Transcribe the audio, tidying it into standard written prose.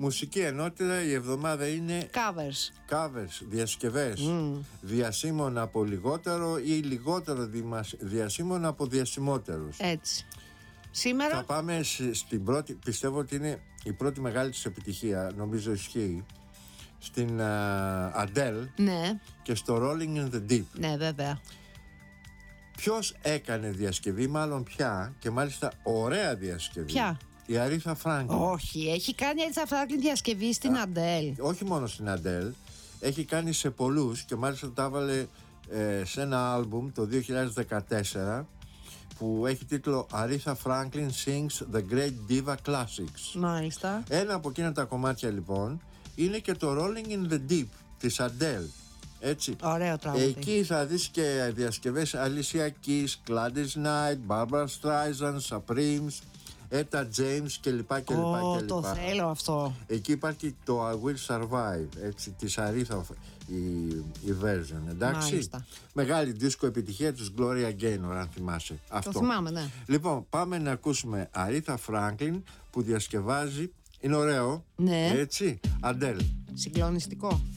Μουσική ενότητα η εβδομάδα είναι covers, διασκευές διασύμων από λιγότερο ή λιγότερο διασύμων από διασημότερους. Έτσι. Σήμερα θα πάμε στην πρώτη, πιστεύω ότι είναι η πρώτη μεγάλη της επιτυχία, νομίζω ισχύει, στην Adele, ναι, και στο Rolling in the Deep. Ναι, βέβαια. Ποιος έκανε διασκευή, μάλλον πια, και μάλιστα ωραία διασκευή? Ποια? Η Aretha Franklin. Όχι, έχει κάνει η Aretha Franklin διασκευή στην Adele. Όχι μόνο στην Adele, έχει κάνει σε πολλούς και μάλιστα τα έβαλε σε ένα άλμπουμ το 2014 που έχει τίτλο Aretha Franklin Sings The Great Diva Classics. Μάλιστα. Ένα από εκείνα τα κομμάτια λοιπόν είναι και το Rolling in the Deep της Adele. Έτσι. Ωραίο τραγούδι. Εκεί θα δεις και διασκευές Alicia Keys, Gladys Knight, Barbara Streisand, Supremes, Etta James κλπ. Το θέλω αυτό. Εκεί υπάρχει το I Will Survive, έτσι, της Aretha, η version, εντάξει. Μάλιστα. Μεγάλη δίσκο επιτυχία τους Gloria Gaynor, αν θυμάσαι. Αυτό. Το θυμάμαι, ναι. Λοιπόν, πάμε να ακούσουμε Aretha Franklin που διασκευάζει, είναι ωραίο, ναι, έτσι, Adele. συγκλονιστικό.